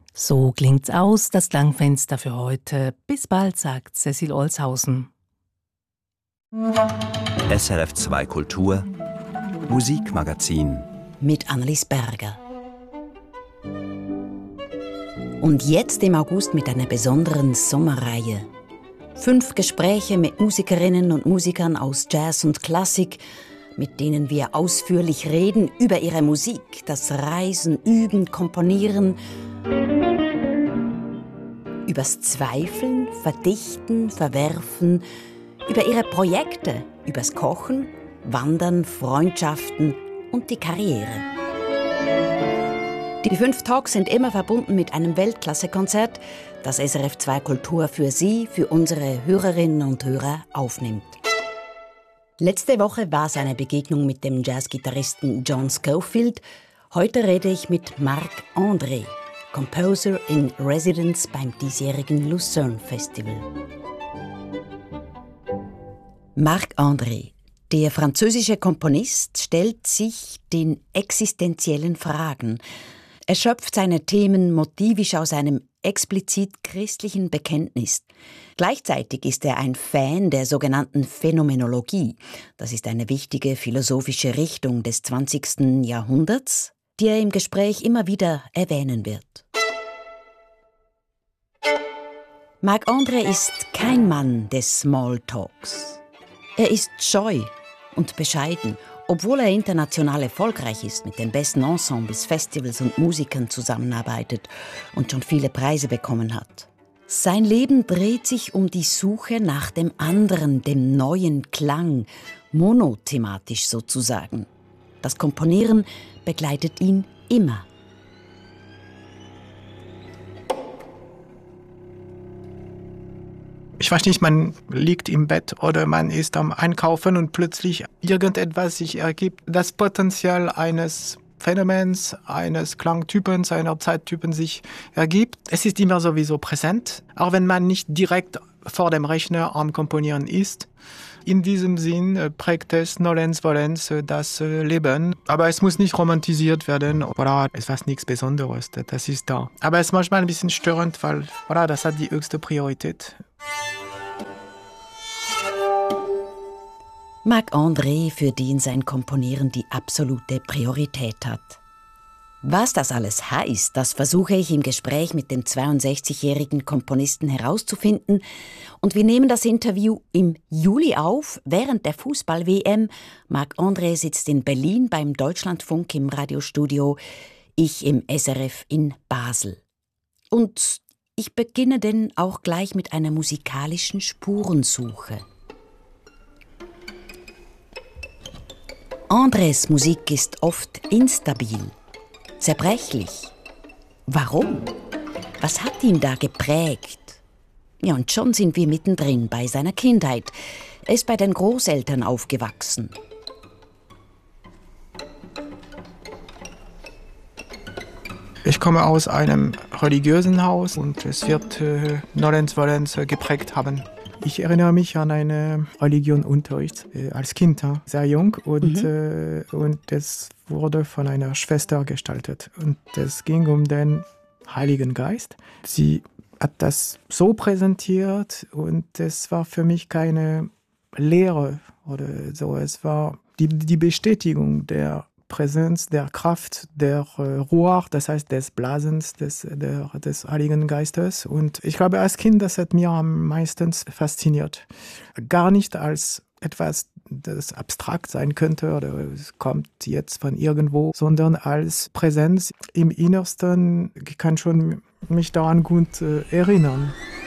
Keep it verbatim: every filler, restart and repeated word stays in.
So klingt's aus, das Klangfenster für heute. Bis bald, sagt Cecil Olshausen. S R F zwei Kultur Musikmagazin mit Annelies Berger. Und jetzt im August mit einer besonderen Sommerreihe. Fünf Gespräche mit Musikerinnen und Musikern aus Jazz und Klassik, mit denen wir ausführlich reden über ihre Musik, das Reisen, Üben, Komponieren, übers Zweifeln, Verdichten, Verwerfen, über ihre Projekte, übers Kochen, Wandern, Freundschaften und die Karriere. Die fünf Talks sind immer verbunden mit einem Weltklasse-Konzert, das S R F zwei Kultur für Sie, für unsere Hörerinnen und Hörer aufnimmt. Letzte Woche war es eine Begegnung mit dem Jazzgitarristen John Scofield. Heute rede ich mit Marc André, Composer in Residence beim diesjährigen Lucerne Festival. Marc André, der französische Komponist, stellt sich den existenziellen Fragen. Er schöpft seine Themen motivisch aus einem explizit christlichen Bekenntnis. Gleichzeitig ist er ein Fan der sogenannten Phänomenologie. Das ist eine wichtige philosophische Richtung des zwanzigsten Jahrhunderts, die er im Gespräch immer wieder erwähnen wird. Marc André ist kein Mann des Smalltalks. Er ist scheu und bescheiden, obwohl er international erfolgreich ist, mit den besten Ensembles, Festivals und Musikern zusammenarbeitet und schon viele Preise bekommen hat. Sein Leben dreht sich um die Suche nach dem anderen, dem neuen Klang, monothematisch sozusagen. Das Komponieren begleitet ihn immer. Ich weiß nicht, man liegt im Bett oder man ist am Einkaufen und plötzlich irgendetwas sich ergibt. Das Potenzial eines Phänomens, eines Klangtypens, einer Zeittypen sich ergibt. Es ist immer sowieso präsent, auch wenn man nicht direkt vor dem Rechner am Komponieren ist. In diesem Sinn prägt es nolens volens das Leben. Aber es muss nicht romantisiert werden. Voilà, es ist nichts Besonderes, das ist da. Aber es ist manchmal ein bisschen störend, weil voilà, das hat die höchste Priorität. Marc André, für den sein Komponieren die absolute Priorität hat. Was das alles heißt, das versuche ich im Gespräch mit dem zweiundsechzigjährigen Komponisten herauszufinden. Und wir nehmen das Interview im Juli auf, während der Fußball-W M. Marc André sitzt in Berlin beim Deutschlandfunk im Radiostudio, ich im S R F in Basel. Und ich beginne denn auch gleich mit einer musikalischen Spurensuche. Andrés Musik ist oft instabil, zerbrechlich. Warum? Was hat ihn da geprägt? Ja, und schon sind wir mittendrin bei seiner Kindheit. Er ist bei den Großeltern aufgewachsen. Ich komme aus einem religiösen Haus und es wird äh, nolens volens äh, geprägt haben. Ich erinnere mich an einen Religionunterricht äh, als Kind, äh, sehr jung, und, mhm. äh, und das wurde von einer Schwester gestaltet. Und es ging um den Heiligen Geist. Sie hat das so präsentiert und es war für mich keine Lehre oder so. Es war die, die Bestätigung der Präsenz, der Kraft, der äh, Ruach, das heißt des Blasens des, der, des Heiligen Geistes. Und ich glaube, als Kind, das hat mir am meisten fasziniert. Gar nicht als etwas, das abstrakt sein könnte oder es kommt jetzt von irgendwo, sondern als Präsenz im Innersten. Ich kann schon mich daran gut äh, erinnern.